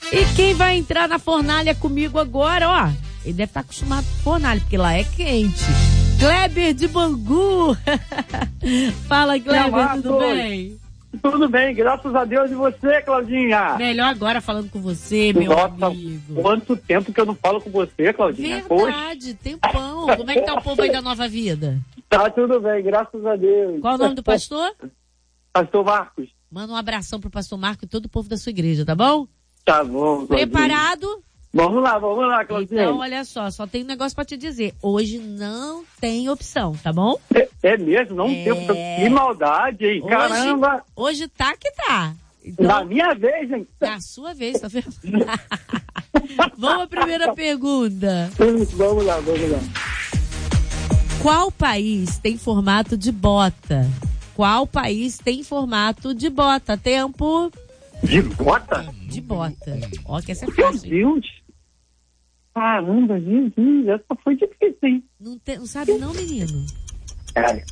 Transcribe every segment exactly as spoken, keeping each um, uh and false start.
E quem vai entrar na fornalha comigo agora, ó, ele deve estar acostumado com fornalha, porque lá é quente. Kleber de Bangu. Fala, Kleber, tudo bem? Tudo bem, graças a Deus. E você, Claudinha? Melhor agora falando com você, meu Nossa, amigo. Quanto tempo que eu não falo com você, Claudinha. Verdade, tempão. Como é que tá o povo aí da Nova Vida? Tá tudo bem, graças a Deus. Qual o nome do pastor? Pastor Marcos. Manda um abração pro pastor Marcos e todo o povo da sua igreja, tá bom? Tá bom, Claudinha. Preparado? Vamos lá, vamos lá, Claudinha. Então, olha só, só tem um negócio pra te dizer. Hoje não tem opção, tá bom? É, é mesmo? Não É. tem opção. Que maldade, hein? Hoje, Caramba. Hoje tá que tá. Então, Na minha vez, hein? na sua vez, tá vendo? Vamos à primeira pergunta. Vamos lá, vamos lá. Qual país tem formato de bota? Qual país tem formato de bota? Tempo De bota? de bota. Ó, que essa é Meu fácil. hein? Deus. Caramba, Jesus, essa foi difícil, hein? Não, tem, não sabe não, menino? Cara.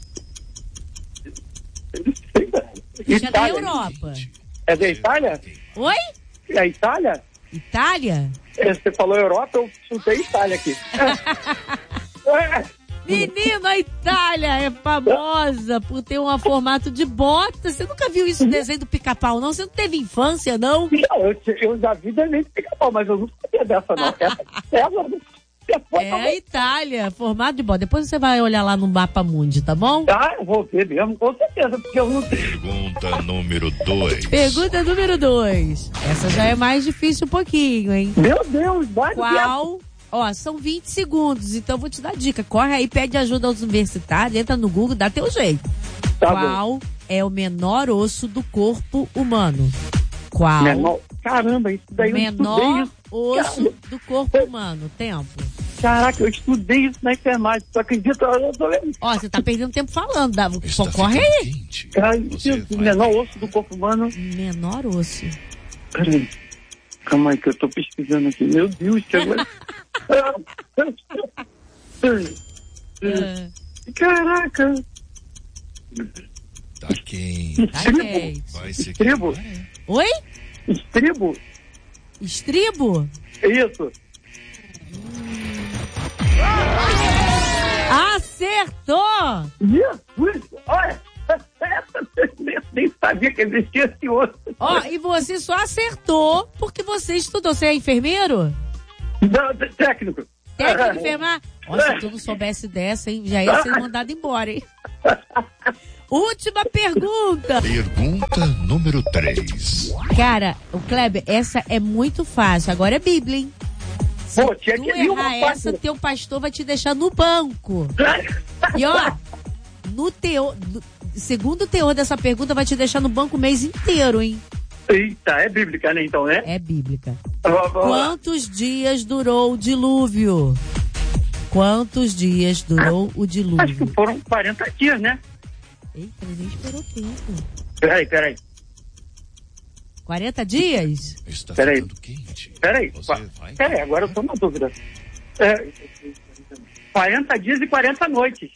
Já da Itália. Europa. É da Itália? Oi? É a Itália? Itália? É, você falou Europa, eu chutei Itália aqui. É. Menino, a Itália é famosa por ter um formato de bota. Você nunca viu isso no desenho do Pica-Pau, não? Você não teve infância, não? Não, eu, eu já vi desenho de pica-pau, mas eu não sabia dessa, não. Essa, essa, É a Itália, formato de bota. Depois você vai olhar lá no Mapa Mundi, tá bom? Ah, eu vou ver mesmo, com certeza, porque eu não sei. Pergunta número dois. Pergunta número dois. Essa já é mais difícil um pouquinho, hein? Meu Deus, vai. Qual? Ó, são vinte segundos, então eu vou te dar dica. Corre aí, pede ajuda aos universitários, entra no Google, dá teu jeito. Tá Qual é o menor osso do corpo humano? Qual? Menor... Caramba, isso daí eu menor estudei isso. osso do corpo humano. Tempo. Caraca, eu estudei isso na enfermagem, tu acredita? Eu tô lendo. Ó, você tá perdendo tempo falando. Dá... Está Pô, corre ficando aí. quente. Cara, Você isso, vai menor ver. osso do corpo humano. Menor osso. Peraí. Calma aí que eu tô pesquisando aqui. Meu Deus, que agora... Ah, Caraca. Tá quente. tá quente. Vai ser Estribo? quente. Oi? Estribo? Estribo? Isso. Acertou! Jesus! Olha! Eu nem sabia que existia esse osso. Ó, e você só acertou porque você estudou. Você é enfermeiro? Não, técnico. Técnico de enfermar? Ó, se tu não soubesse dessa, hein, já ia ser mandado embora, hein? Última pergunta. Pergunta número três. Cara, o Kleber, essa é muito fácil. Agora é Bíblia, hein? Se Pô, tinha tu que vir uma errar essa, parte. teu pastor vai te deixar no banco. E ó, no teor, no- segundo o teor dessa pergunta, vai te deixar no banco o mês inteiro, hein? Eita, é bíblica, né, então, né? É bíblica. Vamos lá. Quantos dias durou o dilúvio? Quantos dias durou o Acho que dilúvio? foram quarenta dias, né? Eita, ele nem esperou tempo. Peraí, peraí, quarenta dias? Está Peraí. ficando quente. peraí. Você Qua- vai Peraí, agora eu tô na dúvida. É, quarenta dias e quarenta noites.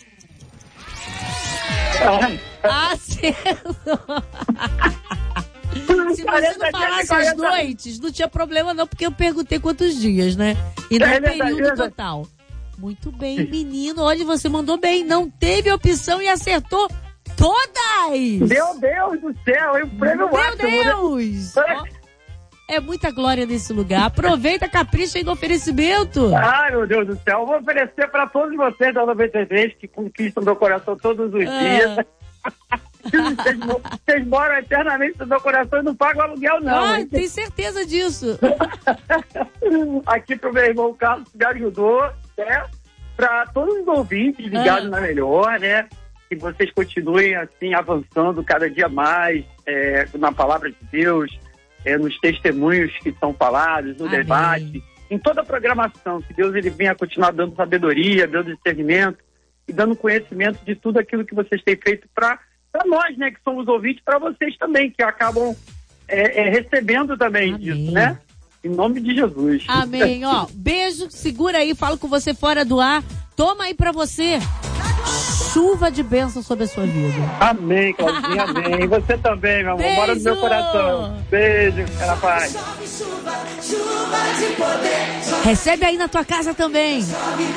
Ah, Acertou! Se você quarenta não dias e falasse as quarenta noites, não tinha problema não, porque eu perguntei quantos dias, né? E não É o verdade, período é verdade. total. Muito bem, menino. Olha, você mandou bem. Não teve opção e acertou todas! Meu Deus do céu, é um prêmio Meu máximo, né? Deus! Ó, é muita glória nesse lugar. Aproveita, capricha aí no oferecimento. Ai, meu Deus do céu. Eu vou oferecer para todos vocês da noventa e três que conquistam meu coração todos os Ah. dias. Vocês, mo- vocês moram eternamente no meu coração e não pagam aluguel, não. Ah, hein? tem certeza disso. Aqui pro meu irmão Carlos que me ajudou, né? Para todos os ouvintes ligados Ah. na melhor, né? Que vocês continuem assim avançando cada dia mais é, na palavra de Deus, é, nos testemunhos que são falados, no Amém. debate, em toda a programação. Que Deus ele venha continuar dando sabedoria, dando discernimento e dando conhecimento de tudo aquilo que vocês têm feito para nós, né? Que somos ouvintes, para vocês também, que acabam é, é, recebendo também Amém. disso, né? Em nome de Jesus. Amém. Ó, beijo, segura aí, falo com você fora do ar. Toma aí pra você. chuva de bênção sobre a sua vida. Amém, Claudinha, amém. E você também, meu amor. Mora no meu coração. Beijo, cara, paz. Recebe aí na tua casa também.